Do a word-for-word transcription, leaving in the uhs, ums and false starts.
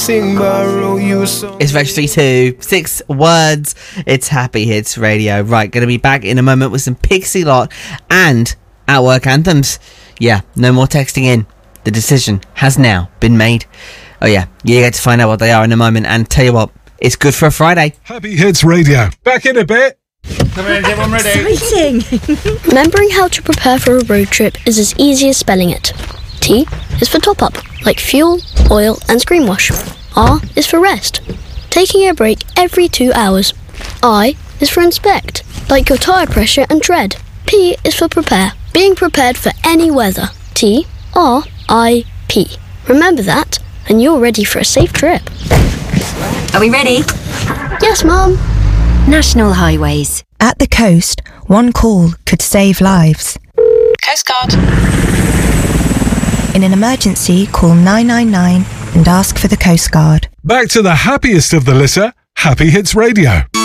sing, borrow you song. It's Registry two. Six words. It's Happy Hits Radio. Right, going to be back in a moment with some Pixie Lott and Outwork anthems. Yeah, no more texting in. The decision has now been made. Oh yeah, you get to find out what they are in a moment. And tell you what, it's good for a Friday. Happy Hits Radio. Back in a bit. Come in, everyone ready? Exciting! Remembering how to prepare for a road trip is as easy as spelling it. T is for top up, like fuel, oil and screen wash. R is for rest, taking a break every two hours. I is for inspect, like your tyre pressure and tread. P is for prepare, being prepared for any weather. T, R, I, P. Remember that, and you're ready for a safe trip. Are we ready? Yes, Mum. National Highways. At the coast, one call could save lives. Coast Guard. In an emergency, call nine nine nine and ask for the Coast Guard. Back to the happiest of the litter, Happy Hits Radio.